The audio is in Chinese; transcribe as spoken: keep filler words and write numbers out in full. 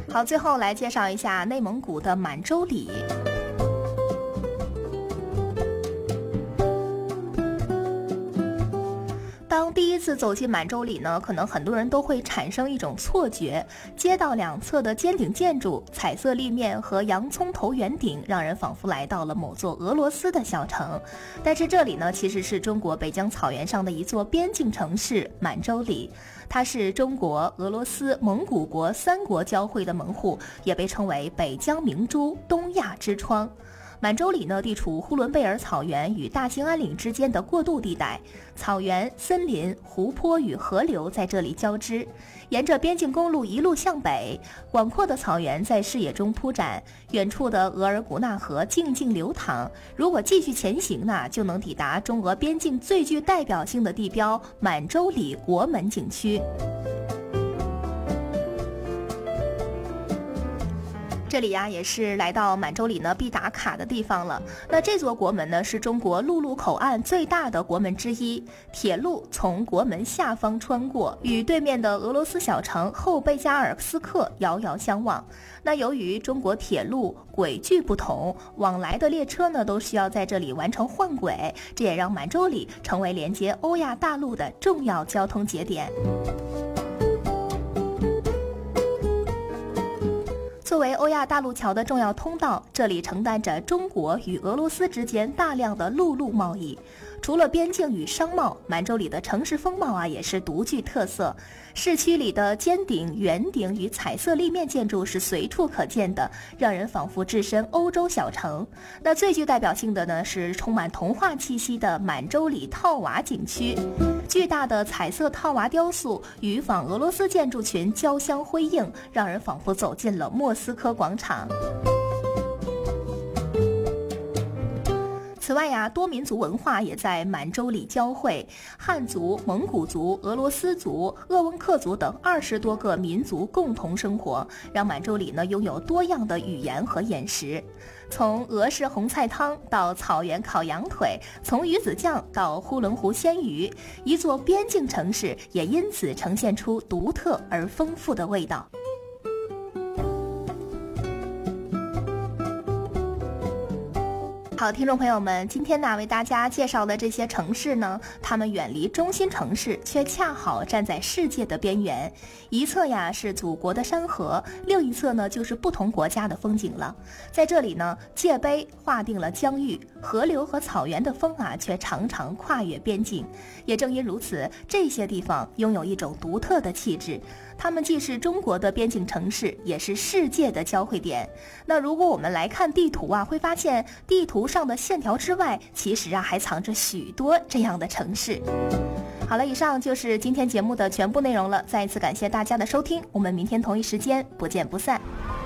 好，最后来介绍一下内蒙古的满洲里。当第一次走进满洲里呢，可能很多人都会产生一种错觉，街道两侧的尖顶建筑、彩色立面和洋葱头圆顶，让人仿佛来到了某座俄罗斯的小城。但是这里呢，其实是中国北疆草原上的一座边境城市满洲里，它是中国、俄罗斯、蒙古国三国交汇的门户，也被称为北疆明珠、东亚之窗。满洲里呢，地处呼伦贝尔草原与大兴安岭之间的过渡地带，草原、森林、湖泊与河流在这里交织。沿着边境公路一路向北，广阔的草原在视野中铺展，远处的额尔古纳河静静流淌。如果继续前行呢，就能抵达中俄边境最具代表性的地标满洲里国门景区。这里呀、啊，也是来到满洲里呢必打卡的地方了。那这座国门呢，是中国陆路口岸最大的国门之一，铁路从国门下方穿过，与对面的俄罗斯小城后贝加尔斯克遥遥相望。那由于中国铁路轨距不同，往来的列车呢都需要在这里完成换轨，这也让满洲里成为连接欧亚大陆的重要交通节点。作为欧亚大陆桥的重要通道，这里承担着中国与俄罗斯之间大量的陆路贸易。除了边境与商贸，满洲里的城市风貌啊也是独具特色。市区里的尖顶、圆顶与彩色立面建筑是随处可见的，让人仿佛置身欧洲小城。那最具代表性的呢是充满童话气息的满洲里套娃景区。巨大的彩色套娃雕塑与仿俄罗斯建筑群交相辉映，让人仿佛走进了莫斯科广场。此外呀，多民族文化也在满洲里交汇，汉族、蒙古族、俄罗斯族、鄂温克族等二十多个民族共同生活，让满洲里呢拥有多样的语言和饮食。从俄式红菜汤到草原烤羊腿，从鱼子酱到呼伦湖鲜鱼，一座边境城市也因此呈现出独特而丰富的味道。好，听众朋友们，今天呢为大家介绍的这些城市呢，它们远离中心城市，却恰好站在世界的边缘。一侧呀是祖国的山河，另一侧呢就是不同国家的风景了。在这里呢，界碑划定了疆域，河流和草原的风啊却常常跨越边境。也正因如此，这些地方拥有一种独特的气质，它们既是中国的边境城市，也是世界的交汇点。那如果我们来看地图啊，会发现地图上的线条之外，其实啊还藏着许多这样的城市。好了，以上就是今天节目的全部内容了，再一次感谢大家的收听，我们明天同一时间不见不散。